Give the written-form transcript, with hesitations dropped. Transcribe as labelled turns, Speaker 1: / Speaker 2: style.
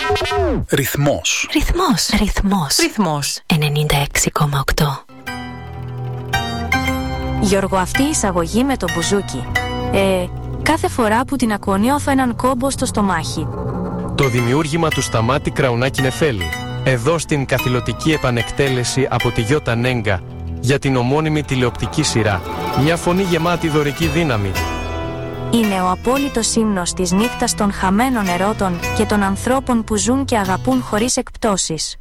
Speaker 1: Ρυθμός.
Speaker 2: Ρυθμός. Ρυθμός.
Speaker 3: Ρυθμός.
Speaker 2: 96,8.
Speaker 4: Γιώργο, αυτή η εισαγωγή με το μπουζούκι. Κάθε φορά που την ακούω νιώθω έναν κόμπο στο στομάχι.
Speaker 5: Το δημιούργημα του Σταμάτη Κραουνάκη Νεφέλη. Εδώ στην καθηλωτική επανεκτέλεση από τη Γιώτα Νέγκα για την ομώνυμη τηλεοπτική σειρά. Μια φωνή γεμάτη δωρική δύναμη.
Speaker 4: Είναι ο απόλυτος ύμνος της νύχτας των χαμένων ερώτων και των ανθρώπων που ζουν και αγαπούν χωρίς εκπτώσεις.